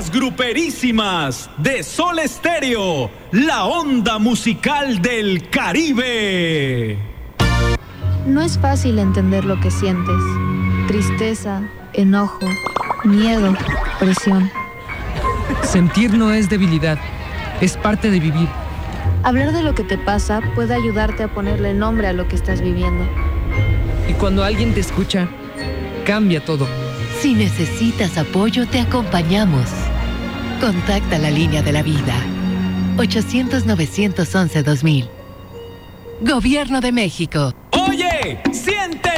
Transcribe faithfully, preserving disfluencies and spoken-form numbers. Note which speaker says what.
Speaker 1: las gruperísimas de Sol Estéreo, la onda musical del Caribe.
Speaker 2: No es fácil entender lo que sientes. Tristeza, enojo, miedo, presión.
Speaker 3: Sentir no es debilidad, es parte de vivir.
Speaker 2: Hablar de lo que te pasa puede ayudarte a ponerle nombre a lo que estás viviendo.
Speaker 3: Y cuando alguien te escucha, cambia todo.
Speaker 4: Si necesitas apoyo, te acompañamos. Contacta la línea de la vida. ochocientos, novecientos once, dos mil. Gobierno de México.
Speaker 1: Oye, siente